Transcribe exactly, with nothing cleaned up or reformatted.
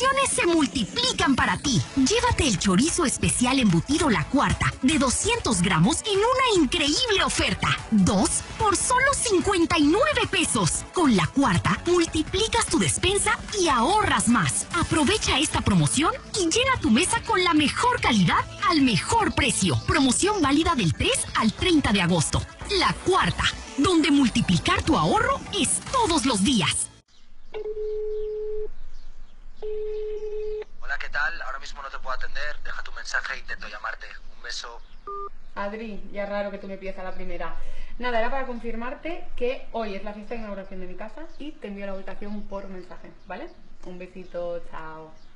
promociones se multiplican para ti. Llévate el chorizo especial embutido La Cuarta de doscientos gramos en una increíble oferta. Dos por solo cincuenta y nueve pesos. Con La Cuarta multiplicas tu despensa y ahorras más. Aprovecha esta promoción y llena tu mesa con la mejor calidad al mejor precio. Promoción válida del tres al treinta de agosto. La Cuarta, donde multiplicar tu ahorro es todos los días. Hola, ¿qué tal? Ahora mismo no te puedo atender. Deja tu mensaje e intento llamarte. Un beso. Adri, ya es raro que tú me pidas a la primera. Nada, era para confirmarte que hoy es la fiesta de inauguración de mi casa y te envío la ubicación por mensaje, ¿vale? Un besito, chao.